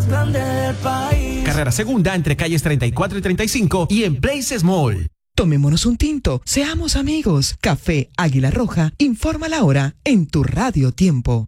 grande del país. Carrera Segunda entre calles 34 y 35 y en Places Mall. Tomémonos un tinto, seamos amigos. Café Águila Roja informa la hora en tu Radio Tiempo.